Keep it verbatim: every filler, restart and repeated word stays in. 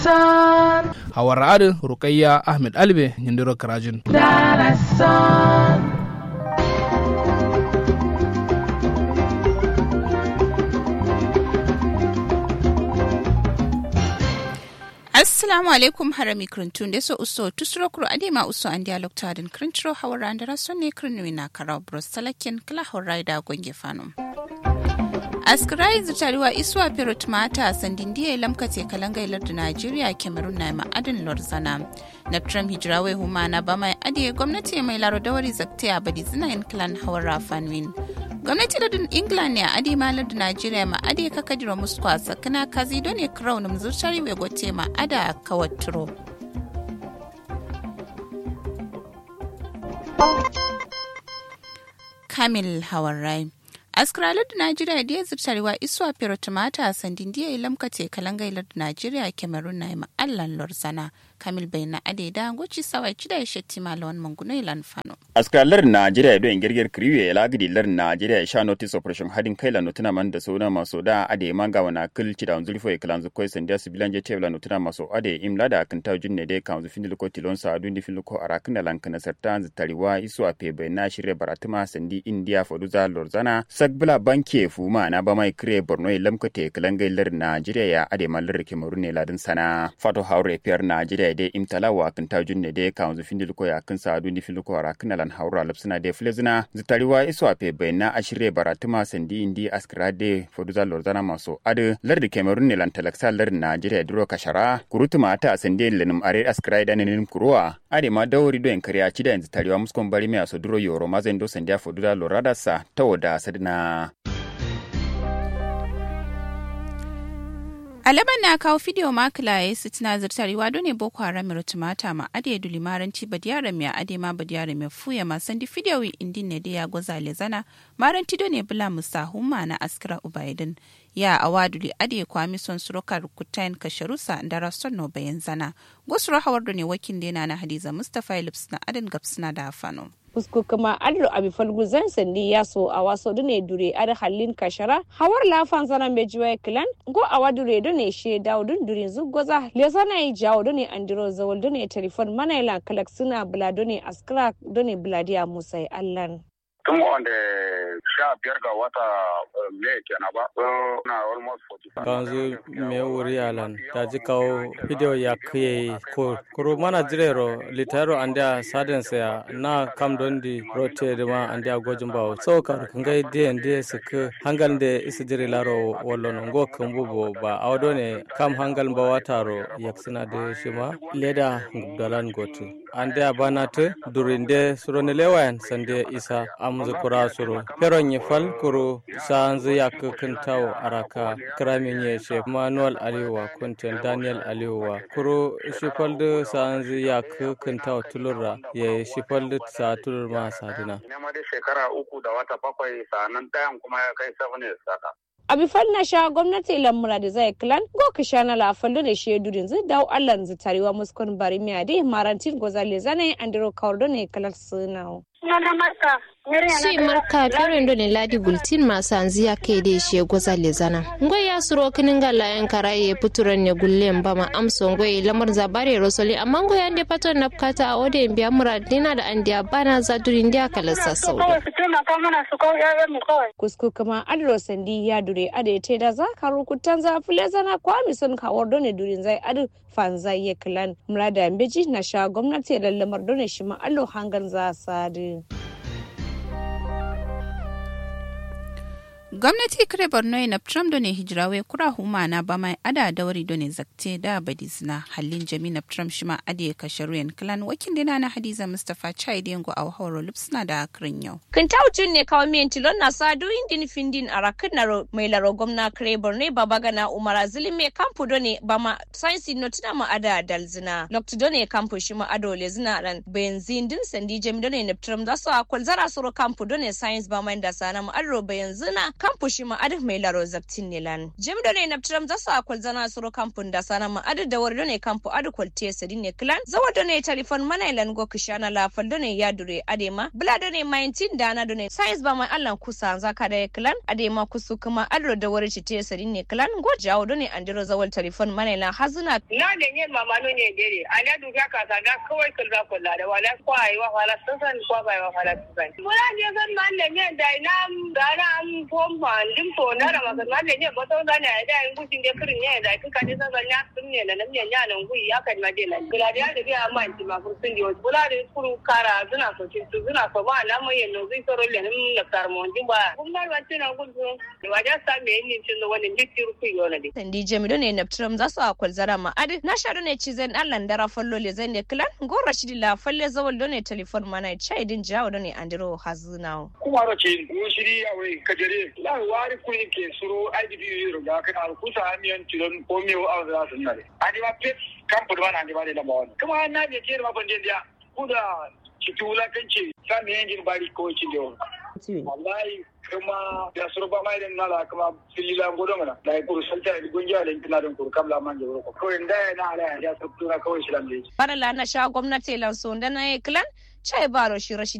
hawar adin Rukayya Ahmed Albe Nyindiro Karajin. Assalamu alaikum harami krintun da so uso tusro kuro adema uso an dialog tadin krintro hawara andara sonne krinwi na karaw bros talakin kala horai da gonge fanum. Askirai zutariwa iswa pirot mata sandindiya lamkate kalangai lardu Najeriya Cameroon na ma'adin Lorzana. Naptram hijirawe humana ba mai adiye gwamnati mai laro dawari zakte a badi zinayin clan hawara fanwin. Gwamnati lardin England ne a adi ma lardu Najeriya ma adiye kakadiro muskwa sakana kazi don ne crown mzutari we gote ma ada kawaturo. Kamil Hawarai. Askaralar da Najeriya da ya zubtarewa isuwa pirotomata a sandin diya lamkate kalangailar da Najeriya Cameroon na ima Allan Lorzana. Kamil bai na adeda goci sawai cida ya shetti malawan manguno ilan fano. Askaralar Najeriya don girgir kriwe ya lagidi lar Najeriya ya sha notice operation hadin kai la notuna man da sauna maso da ade manga wana kil cida unzuri fo eklan zu koi sandia sibilan je tebla notuna maso ade imla da kan taw junne de kan zu findil ko tilon sa dundi findil ko arakin lan kana sartan tariwa isuwa pe bai na shirye baratuma sandi India foduza Lorzana sagbila banke fuma na ba mai kire Borno lamkate kalangai lar Najeriya ya ade malar Cameroon ne ladin sana fato haure fiyar Najeriya de imtalawa kan tajun ne de kan zu findil ko ya kan sa dundi findil ko arakin lan haura lapsina de flezina zutariwa iswa pe bayna ashire baratuma sandi indi askrade foduza Lorzana maso ade lar Cameroon ne lan talaksa lar Najeriya duro kashara kurutuma ta sandi lenum are askrade ne kuruwa ade ma dawri do en kariya cida yanzu tariwa muskon bari me aso duro yoro mazendo sandi foduza Lorada sa tawoda sadina. Alaban na kawo fidiyo makila ya yi sitina zartarewa don ne boko haram mai tumata ma ade du limaranci badiyara mai ade ma badiyara mai fuya ma sandi fidiyo indin ne da ya gwaza lezana maranti don ne bula musa humma na askira ubaidin ya awaduli ade kwami son surokar kutain kasharusa da rason no bayan zana gusuro hawar da ne wakin dena na hadiza mustapha philips na adin gabsina da afano. Fusko kuma adlo abi falguzan sandi yaso a waso dune dure ad hallin kashara hawar lafan zana mejuwa klan go awadure dune she daudun dure zugoza lesana yi jawo dune andiro zawal dune telefon manaila kalaksuna bula dune askra dune buladiya musai allan tun wanda sha biyar ga wata mai kenan ba na almost forty kanzu me wuri alan ta ji kawo video ya kiye ko kuro mana jirero litaro andia saden saya na kam don di rote de ma andia gojin bawo so ka ngai de de suka hangal de isi jire laro wallo no go kan bubo ba awdo ne kam hangal ba wataro yaksina de shima leda dalan gotu andia banate durinde surone lewan sande isa amzu kura suru peron fal kuru sanzu yak kintaw araka kraminye chef manuel aliwa kunten daniel aliwa kuru shifalde sanzu yak kintaw tulura ye shifalde sa tulur ma sadina ne ma dai shekara uku da wata bakwai sanan tayan kuma ya kai seven years saka abi falna sha gwamnati lamura da zai klan go kishana la fallo ne shedurin zai dawo allan zitariwa muskon bari miya dai marantin gozale zane andiro kawdone kalar sunawo si marka perendo ne ladi bultin masu anzi ya kai da shi goza lezana ngoy ya suro kinin gala yan karaye puturan ne gullen ba ma amso ngoy lamar zabare rosoli amma ngoy ande paton napkata a ode biya muradina da andiya bana zadurin dia kala sassaudo kusku kama adro sandi ya dure ade te da za ka rukutan za fulezana kwami sun kawar done durin zai adu fanza ye klan murada mbeji na sha gwamnati da lamar done shi ma allo hangan za sadi. Gwamnati kare Borno na Trump da ne hijirawe kura huma na ba mai ada dawari da ne zakte da badizna hallin jami na Trump shima ade kasharuyan clan wakin dina na Hadiza Mustafa Chai Dengo a hawaro lupsna da akrin yau. Kan tawucin ne kawo miyan tilon na sadu indin findin a rakin na mai laro gwamna kare Borno baba gana Umar Azili me kampu do ne ba ma sainsi notina ma ada dalzina. Lokti do ne kampu shima ado lezina ran benzin din sandi jami do ne na Trump da su akwal zara suru kampu do ne science ba mai da sana ma ado benzina kampu shi ma adu mai laro zaptin nilan jimdo ne naptram zasu akwal zana suro kampun da sana ma adu da wardo ne kampu adu kwalte sadin ne klan zawado ne telefon mana ilan go kishana la faldo ne ya dure adema blado ne nineteen dana do ne science ba mai allan kusa zaka da klan adema kusu kuma adu da wari te sadin ne klan go jawo do ne andiro zawal telefon mana ilan hazuna na da ne mama no ne dere ala du ka ka da kawai kulba kulla da wala kwai wa wala san kwa bai wa wala san mura ne san man ne da ina da na am pom ban dim to na da maka man ne ba to da ne da in gushin da kirin ne da kika ne san ya sun ne na nan ya nan gui ya kan ma de nan kula da da ya man ti ma kun sun di kula da kuru kara suna so cin suna so ba na mai no zai soro le nan na karmon din ba kun na wacce na gudu da wajen sa me yin cin wani dikir ku yo na de sandi jamido ne naptram za su akwal zara ma adi na sharu ne cizan allan dara fallo le zan ne klan go rashidi la falle zawal do ne telefon mana chai din jawo do ne andiro hazuna kuma ro ce mu shiri awai kajere la wari ku ke suro I D B ro ga kan al kusa amiyan tilon ko me wa za su nare adi ma pet kampu da andi ba da ba kuma na je ce ma ban dia ku da kitula kanci sa me yin bari ko ci do wallahi kuma da surba mai den nala kuma filila godo mana da ku santa da gunja da kina don ku kamla man je ko ko inda na ala ya sabtura kawai shilan je bara la na sha gwamnati lan so da na klan chai baro shi rashidi